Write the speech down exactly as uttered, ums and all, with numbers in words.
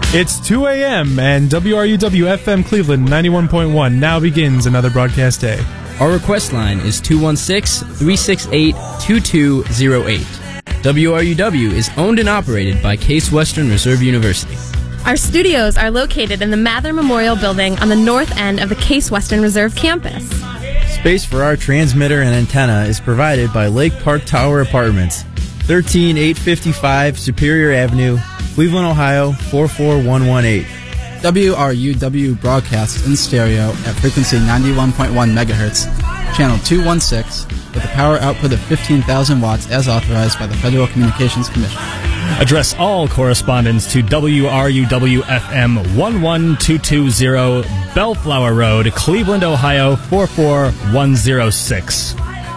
It's two a.m. and W R U W F M Cleveland ninety-one point one now begins another broadcast day. Our request line is two one six, three six eight, two two zero eight. W R U W is owned and operated by Case Western Reserve University. Our studios are located in the Mather Memorial Building on the north end of the Case Western Reserve campus. Space for our transmitter and antenna is provided by Lake Park Tower Apartments, thirteen eight fifty-five Superior Avenue, Cleveland, Ohio, four four one one eight. W R U W broadcasts in stereo at frequency ninety-one point one megahertz, channel two one six, with a power output of fifteen thousand watts as authorized by the Federal Communications Commission. Address all correspondence to W R U W F M one one two two zero Bellflower Road, Cleveland, Ohio four four one zero six.